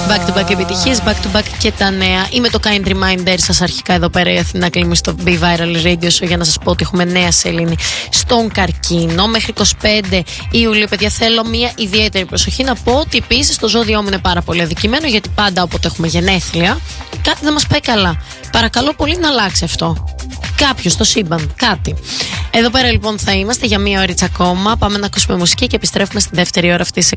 Back to back επιτυχίες, back to back και τα νέα. Είμαι το Kind Reminder σας αρχικά εδώ πέρα η Αθηνά Κλίμη στο Be Viral Radio Show για να σας πω ότι έχουμε νέα σελήνη στον καρκίνο. Μέχρι 25 Ιουλίου, παιδιά, θέλω μια ιδιαίτερη προσοχή. Να πω ότι επίσης το ζώδιό μου είναι πάρα πολύ αδικημένο, γιατί πάντα όποτε έχουμε γενέθλια κάτι δεν μας πάει καλά. Παρακαλώ πολύ να αλλάξει αυτό. Κάποιος στο σύμπαν, κάτι. Εδώ πέρα λοιπόν θα είμαστε για μία ώριτσα ακόμα. Πάμε να ακούσουμε μουσική και επιστρέφουμε στη δεύτερη ώρα αυτής της